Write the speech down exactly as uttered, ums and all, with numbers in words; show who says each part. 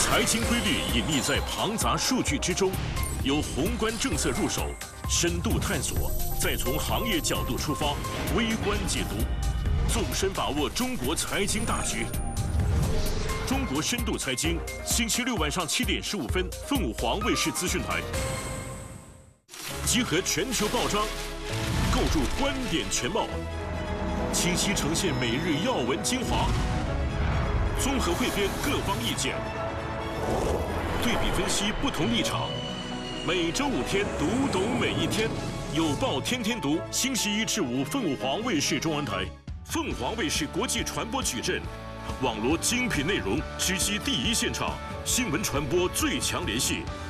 Speaker 1: 财经规律隐匿在庞杂数据之中，由宏观政策入手，深度探索，再从行业角度出发，微观解读，纵深把握中国财经大局。中国深度财经，星期六晚上七点十五分，凤凰卫视资讯台。集合全球报章，构筑观点全貌，清晰呈现每日要闻精华，综合汇编各方意见，对比分析不同立场。每周五天，读懂每一天，有报天天读。星期一至五，凤凰卫视中文台，凤凰卫视国际传播矩阵，网罗精品内容，直击第一现场，新闻传播最强联系。